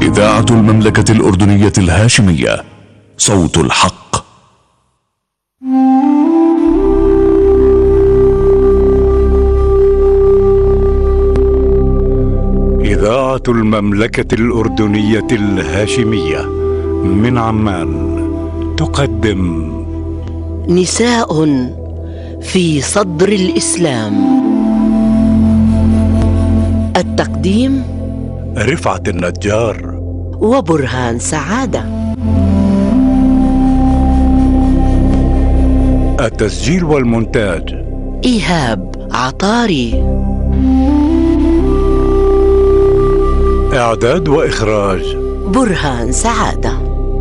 إذاعة المملكة الأردنية الهاشمية، صوت الحق. إذاعة المملكة الأردنية الهاشمية من عمان تقدم نساء في صدر الإسلام. التقديم رفعت النجار وبرهان سعادة. التسجيل والمونتاج إيهاب عطاري. إعداد وإخراج برهان سعادة.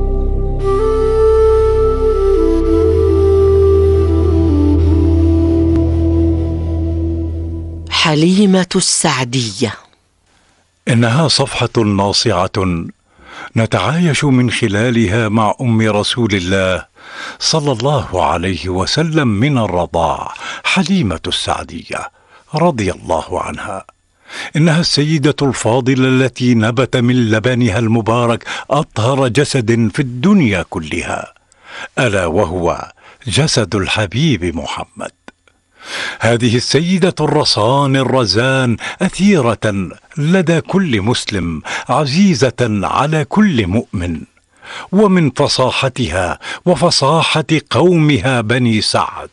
حليمة السعدية. إنها صفحة ناصعة نتعايش من خلالها مع أم رسول الله صلى الله عليه وسلم من الرضاع، حليمة السعدية رضي الله عنها. إنها السيدة الفاضلة التي نبت من لبنها المبارك أطهر جسد في الدنيا كلها، ألا وهو جسد الحبيب محمد. هذه السيدة الرصان الرزان أثيرة لدى كل مسلم، عزيزة على كل مؤمن. ومن فصاحتها وفصاحة قومها بني سعد،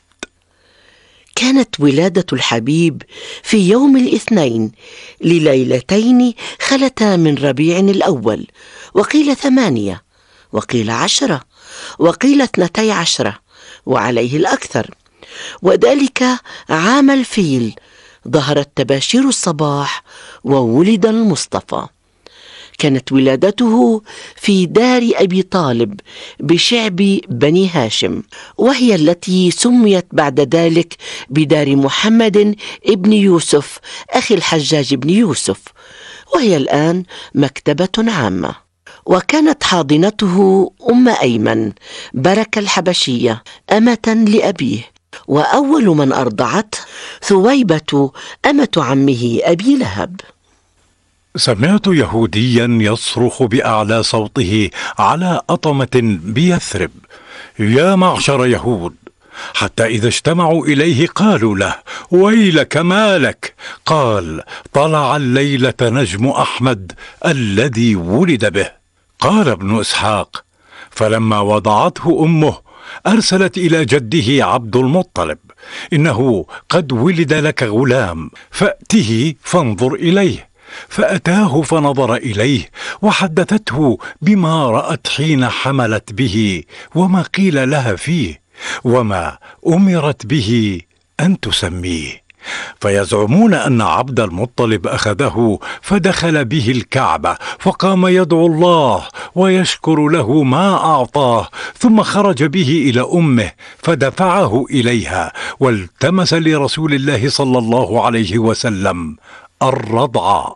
كانت ولادة الحبيب في يوم الاثنين لليلتين خلتا من ربيع الأول، وقيل 8 وقيل 10 وقيل 12 وعليه الأكثر، وذلك عام الفيل. ظهرت تباشير الصباح وولد المصطفى. كانت ولادته في دار أبي طالب بشعب بني هاشم، وهي التي سميت بعد ذلك بدار محمد ابن يوسف أخي الحجاج بن يوسف، وهي الآن مكتبة عامة. وكانت حاضنته أم أيمن بركة الحبشية أمة لأبيه، وأول من أرضعته ثويبة أمة عمه أبي لهب. سمعت يهوديا يصرخ بأعلى صوته على أطمة بيثرب: يا معشر يهود! حتى إذا اجتمعوا إليه قالوا له: ويلك مالك؟ قال: طلع الليلة نجم أحمد الذي ولد به. قال ابن إسحاق: فلما وضعته أمه أرسلت إلى جده عبد المطلب: إنه قد ولد لك غلام، فأته فانظر إليه. فأتاه فنظر إليه، وحدثته بما رأت حين حملت به، وما قيل لها فيه، وما أمرت به أن تسميه. فيزعمون أن عبد المطلب أخذه فدخل به الكعبة، فقام يدعو الله ويشكر له ما أعطاه، ثم خرج به إلى أمه فدفعه إليها، والتمس لرسول الله صلى الله عليه وسلم الرضع.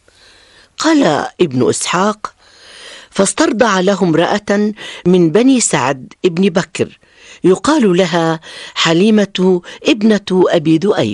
قال ابن إسحاق: فاسترضع له امرأة من بني سعد ابن بكر يقال لها حليمة ابنة أبي ذؤيب.